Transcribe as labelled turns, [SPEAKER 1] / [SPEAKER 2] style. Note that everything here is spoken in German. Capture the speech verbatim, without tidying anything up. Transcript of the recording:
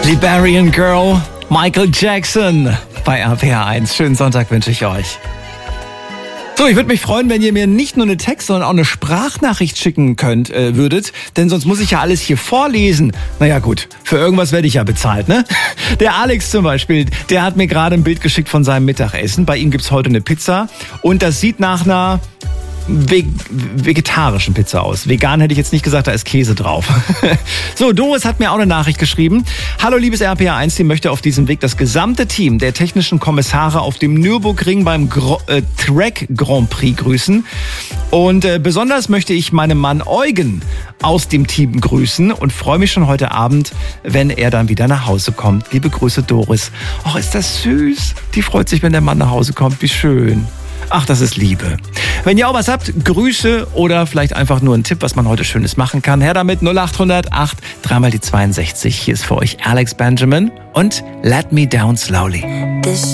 [SPEAKER 1] Liberian Girl, Michael Jackson bei R P R eins. Schönen Sonntag wünsche ich euch. So, ich würde mich freuen, wenn ihr mir nicht nur eine Text, sondern auch eine Sprachnachricht schicken könnt, äh, würdet. Denn sonst muss ich ja alles hier vorlesen. Naja gut, für irgendwas werde ich ja bezahlt, ne? Der Alex zum Beispiel, der hat mir gerade ein Bild geschickt von seinem Mittagessen. Bei ihm gibt's heute eine Pizza. Und das sieht nach einer Ve- vegetarischen Pizza aus. Vegan hätte ich jetzt nicht gesagt, da ist Käse drauf. So, Doris hat mir auch eine Nachricht geschrieben. Hallo liebes R P R eins, Team, möchte auf diesem Weg das gesamte Team der technischen Kommissare auf dem Nürburgring beim Gro- äh, Track Grand Prix grüßen. Und äh, besonders möchte ich meinen Mann Eugen aus dem Team grüßen und freue mich schon heute Abend, wenn er dann wieder nach Hause kommt. Liebe Grüße, Doris. Och, ist das süß. Die freut sich, wenn der Mann nach Hause kommt. Wie schön. Ach, das ist Liebe. Wenn ihr auch was habt, Grüße oder vielleicht einfach nur einen Tipp, was man heute Schönes machen kann, her damit null acht null null acht, dreimal die zweiundsechzig. Hier ist für euch Alex Benjamin und Let Me Down Slowly.
[SPEAKER 2] This